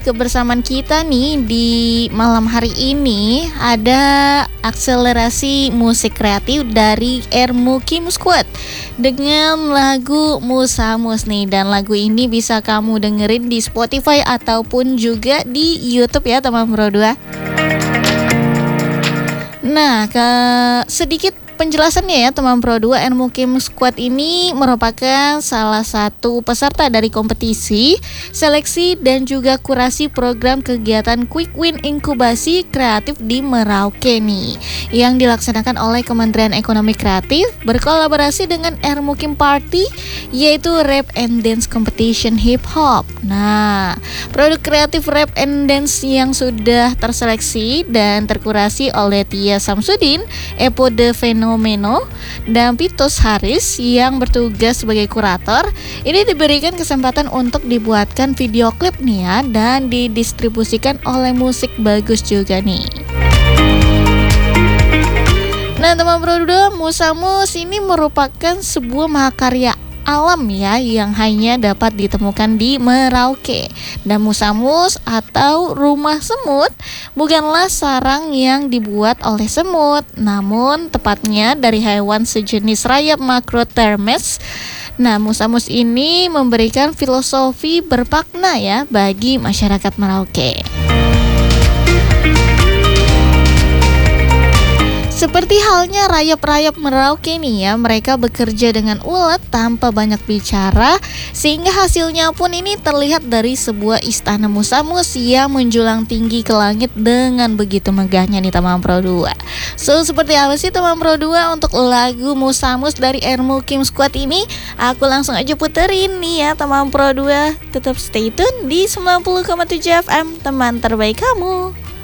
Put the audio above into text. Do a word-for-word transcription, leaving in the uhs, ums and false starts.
Kebersamaan kita nih di malam hari ini ada akselerasi musik kreatif dari Ermu Kim Squad dengan lagu Musamus nih, dan lagu ini bisa kamu dengerin di Spotify ataupun juga di YouTube ya teman Pro dua. Nah, ke sedikit penjelasannya ya teman Pro dua, Ermu Kim Squad ini merupakan salah satu peserta dari kompetisi, seleksi dan juga kurasi program kegiatan Quick Win Inkubasi Kreatif di Merauke nih, yang dilaksanakan oleh Kementerian Ekonomi Kreatif berkolaborasi dengan Ermu Kim Party, yaitu Rap and Dance Competition Hip Hop. Nah, produk kreatif Rap and Dance yang sudah terseleksi dan terkurasi oleh Tia Samsudin, Epo The Fenomeno, dan Pitos Haris yang bertugas sebagai kurator, ini diberikan kesempatan untuk dibuatkan video klip nih ya, dan didistribusikan oleh Musik Bagus juga nih. Nah teman Pro dua, Musamus ini merupakan sebuah mahakarya alam ya yang hanya dapat ditemukan di Merauke. Dan Musamus atau rumah semut bukanlah sarang yang dibuat oleh semut, namun tepatnya dari hewan sejenis rayap Macrothermes. Nah, Musamus ini memberikan filosofi bermakna ya bagi masyarakat Merauke. Seperti halnya rayap-rayap Merauke nih ya, mereka bekerja dengan ulet tanpa banyak bicara, sehingga hasilnya pun ini terlihat dari sebuah istana Musamus yang menjulang tinggi ke langit dengan begitu megahnya nih teman Pro dua. So, seperti apa sih teman Pro dua untuk lagu Musamus dari Ermu Kim Squad ini? Aku langsung aja puterin nih ya teman Pro dua. Tetap stay tune di sembilan puluh koma tujuh F M, teman terbaik kamu.